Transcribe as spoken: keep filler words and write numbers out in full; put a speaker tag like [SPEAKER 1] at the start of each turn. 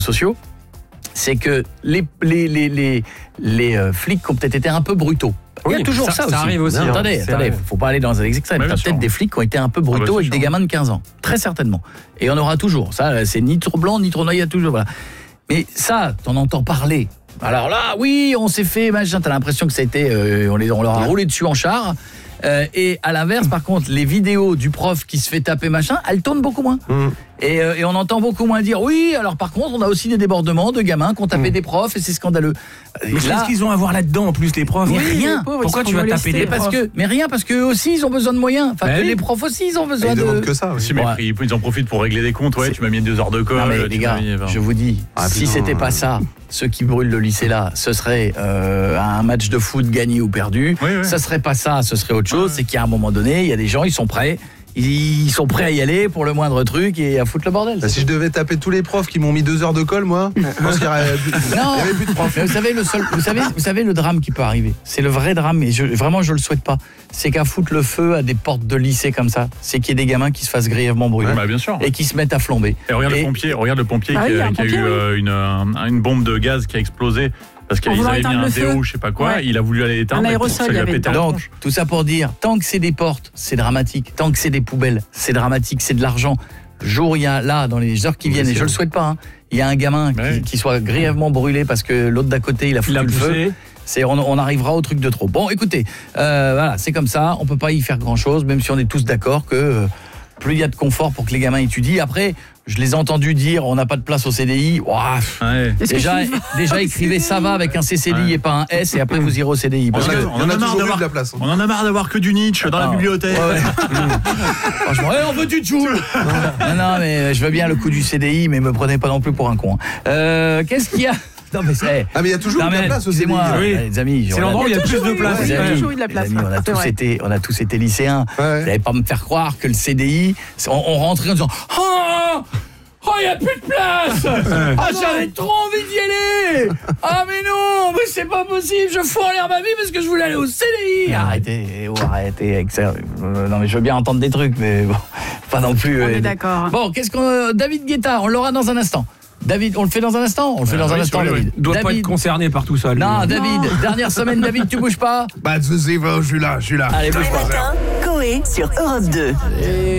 [SPEAKER 1] sociaux, c'est que les, les, les, les, les euh, flics ont peut-être été un peu brutaux. Il y a
[SPEAKER 2] Oui,
[SPEAKER 1] toujours
[SPEAKER 2] ça,
[SPEAKER 1] ça,
[SPEAKER 2] ça
[SPEAKER 1] aussi.
[SPEAKER 2] arrive aussi,
[SPEAKER 1] Non,
[SPEAKER 2] hein.
[SPEAKER 1] attendez,
[SPEAKER 2] C'est
[SPEAKER 1] attendez,
[SPEAKER 2] vrai.
[SPEAKER 1] faut pas aller dans un extrême.
[SPEAKER 3] Ouais,
[SPEAKER 1] Il y a
[SPEAKER 3] bien
[SPEAKER 1] peut-être
[SPEAKER 3] sûr.
[SPEAKER 1] des flics qui ont été un peu brutaux
[SPEAKER 3] Ah bah, c'est
[SPEAKER 1] avec
[SPEAKER 3] sûr.
[SPEAKER 1] des gamins de quinze ans. Très certainement. Et on aura toujours. Ça, c'est ni trop blanc, ni trop noir, il y a toujours. Voilà. Mais ça, t'en entends parler. Alors là, oui, on s'est fait, machin, t'as l'impression que ça a été, euh, on, les, on leur a roulé dessus en char. Euh, et à l'inverse, par contre, les vidéos du prof qui se fait taper, machin, elles tournent beaucoup moins.
[SPEAKER 4] Mmh.
[SPEAKER 1] Et, euh, et on entend beaucoup moins dire, oui, alors par contre, on a aussi des débordements de gamins qui ont tapé
[SPEAKER 4] Mmh.
[SPEAKER 1] des profs et c'est scandaleux.
[SPEAKER 2] Mais qu'est-ce qu'ils ont à voir là-dedans en plus les profs?
[SPEAKER 1] Mais
[SPEAKER 2] Oui,
[SPEAKER 1] rien.
[SPEAKER 2] les pauvres, Pourquoi tu vas taper
[SPEAKER 1] Mais
[SPEAKER 2] des
[SPEAKER 1] parce
[SPEAKER 2] profs?
[SPEAKER 1] que, mais rien, parce qu'eux aussi, ils ont besoin de moyens. Enfin,
[SPEAKER 2] Bah
[SPEAKER 1] que
[SPEAKER 2] oui.
[SPEAKER 1] les profs aussi, ils ont
[SPEAKER 4] Et
[SPEAKER 1] besoin
[SPEAKER 4] ils
[SPEAKER 1] de...
[SPEAKER 4] demandent que ça. Oui.
[SPEAKER 3] Si, mais
[SPEAKER 1] Ouais.
[SPEAKER 3] ils, ils en profitent pour régler des comptes. Ouais,
[SPEAKER 1] C'est-
[SPEAKER 3] tu m'as mis deux heures de colle.
[SPEAKER 1] Non mais
[SPEAKER 3] tu
[SPEAKER 1] les
[SPEAKER 3] m'as
[SPEAKER 1] gars,
[SPEAKER 3] mis-
[SPEAKER 1] je vous dis,
[SPEAKER 4] Ah,
[SPEAKER 1] si
[SPEAKER 4] putain.
[SPEAKER 1] c'était pas ça, ceux qui brûlent le lycée là, ce serait euh, un match de foot gagné ou perdu.
[SPEAKER 3] Oui, oui.
[SPEAKER 1] Ça serait pas ça, ce serait autre chose.
[SPEAKER 3] Ouais.
[SPEAKER 1] C'est qu'à un moment donné, il y a des gens, ils sont prêts. Ils sont prêts à y aller pour le moindre truc et à foutre le bordel.
[SPEAKER 4] Bah, si je devais taper tous les profs qui m'ont mis deux heures de colle, moi, je pense qu'il y aurait il y
[SPEAKER 1] Non,
[SPEAKER 4] avait plus de profs.
[SPEAKER 1] mais vous savez le seul, vous savez, vous savez le drame qui peut arriver. C'est le vrai drame et je, vraiment je le souhaite pas. C'est qu'à foutre le feu à des portes de lycée comme ça, c'est qu'il y ait des gamins qui se fassent grièvement brûler
[SPEAKER 3] Bah, bien sûr.
[SPEAKER 1] et qui se mettent à flamber.
[SPEAKER 3] Et regarde
[SPEAKER 1] Et-
[SPEAKER 3] le pompier, regarde le pompier
[SPEAKER 5] Ah
[SPEAKER 3] qui,
[SPEAKER 5] oui,
[SPEAKER 3] a,
[SPEAKER 5] un
[SPEAKER 3] qui a
[SPEAKER 5] pompier,
[SPEAKER 3] eu
[SPEAKER 5] oui.
[SPEAKER 3] euh, une, un- une bombe de gaz qui a explosé parce
[SPEAKER 5] Pour
[SPEAKER 3] qu'ils
[SPEAKER 5] vouloir
[SPEAKER 3] avaient mis
[SPEAKER 5] éteindre
[SPEAKER 3] un
[SPEAKER 5] le feu.
[SPEAKER 3] déo, je sais pas quoi.
[SPEAKER 5] Ouais.
[SPEAKER 3] Il a voulu aller éteindre.
[SPEAKER 5] Un
[SPEAKER 3] et
[SPEAKER 5] aérosol,
[SPEAKER 3] ça
[SPEAKER 5] il
[SPEAKER 3] lui
[SPEAKER 5] y
[SPEAKER 3] a
[SPEAKER 5] avait
[SPEAKER 3] pété la
[SPEAKER 5] dedans.
[SPEAKER 1] Donc,
[SPEAKER 3] tronche.
[SPEAKER 1] tout ça pour dire, tant que c'est des portes, c'est dramatique. Tant que c'est des poubelles, c'est dramatique, c'est de l'argent. Le jour, il y a là, dans les heures qui
[SPEAKER 4] Oui,
[SPEAKER 1] viennent, et
[SPEAKER 4] c'est
[SPEAKER 1] je le
[SPEAKER 4] vrai.
[SPEAKER 1] souhaite pas, hein, il y a un gamin
[SPEAKER 3] Ouais.
[SPEAKER 1] qui, qui soit grièvement brûlé parce que l'autre d'à côté, il a
[SPEAKER 2] Il
[SPEAKER 1] foutu
[SPEAKER 2] a
[SPEAKER 1] le feu.
[SPEAKER 2] poussé.
[SPEAKER 1] C'est, on, on arrivera au truc de trop. Bon, écoutez, euh, voilà, c'est comme ça, on peut pas y faire grand-chose, même si on est tous d'accord que euh, plus il y a de confort pour que les gamins étudient. Après, je les ai entendus dire, on n'a pas de place au C D I. Ouah, pff,
[SPEAKER 3] Ouais.
[SPEAKER 5] Est-ce que
[SPEAKER 1] déjà,
[SPEAKER 5] tu vas
[SPEAKER 1] déjà
[SPEAKER 5] au
[SPEAKER 1] écrivez
[SPEAKER 5] C D I?
[SPEAKER 1] ça va avec un C C D I
[SPEAKER 3] Ouais.
[SPEAKER 1] et pas un S, et après vous irez au C D I. Parce
[SPEAKER 4] Il y en a-
[SPEAKER 1] que,
[SPEAKER 3] on
[SPEAKER 4] il y en
[SPEAKER 3] en
[SPEAKER 4] a
[SPEAKER 3] a marre
[SPEAKER 4] toujours eu
[SPEAKER 3] d'avoir-
[SPEAKER 4] de la place. hein.
[SPEAKER 3] On en a marre d'avoir que du Nietzsche dans la
[SPEAKER 1] Ah,
[SPEAKER 3] bibliothèque.
[SPEAKER 1] ouais, ouais. Franchement, hey, on veut du tchou. Non, non, mais je veux bien le coup du C D I, mais me prenez pas non plus pour un con. Euh, Qu'est-ce qu'il y a? Non, mais c'est...
[SPEAKER 4] Ah, mais il y a toujours
[SPEAKER 1] Non,
[SPEAKER 4] eu de
[SPEAKER 1] mais
[SPEAKER 4] la place au C D I.
[SPEAKER 1] excusez-moi,
[SPEAKER 2] Oui.
[SPEAKER 1] les amis.
[SPEAKER 2] C'est
[SPEAKER 1] on a-
[SPEAKER 2] l'endroit où il y a le plus de place.
[SPEAKER 5] Ouais,
[SPEAKER 1] Les
[SPEAKER 5] il y a
[SPEAKER 1] amis,
[SPEAKER 5] toujours eu de la
[SPEAKER 1] les
[SPEAKER 5] place,
[SPEAKER 1] amis, on a
[SPEAKER 5] c'est
[SPEAKER 1] tous
[SPEAKER 5] vrai.
[SPEAKER 1] été, on a tous été lycéens.
[SPEAKER 4] Ouais.
[SPEAKER 1] Vous n'allez pas me faire croire que le C D I, c'est- on, on rentrait en disant oh, oh, il n'y a plus de place. Ah, j'avais trop envie d'y aller. Ah, mais non, mais c'est pas possible. Je fous en l'air ma vie parce que je voulais aller au C D I. Arrêtez, oh, arrêtez avec ça. Euh, Non, mais je veux bien entendre des trucs, mais bon, pas non plus.
[SPEAKER 5] On
[SPEAKER 1] euh,
[SPEAKER 5] est d'accord.
[SPEAKER 1] Bon, qu'est-ce qu'on, David Guetta, on l'aura dans un instant. David, on le fait dans un instant. On le fait
[SPEAKER 3] Euh,
[SPEAKER 1] dans un
[SPEAKER 3] oui,
[SPEAKER 1] instant,
[SPEAKER 3] oui, oui.
[SPEAKER 1] David.
[SPEAKER 2] Il doit pas
[SPEAKER 1] David.
[SPEAKER 2] être concerné par tout ça. lui.
[SPEAKER 1] Non, David, dernière semaine, David, tu bouges pas.
[SPEAKER 4] Bah, je suis là, je suis là.
[SPEAKER 1] Allez, bouge pas.
[SPEAKER 6] Matin, Coé sur Europe deux.
[SPEAKER 1] Et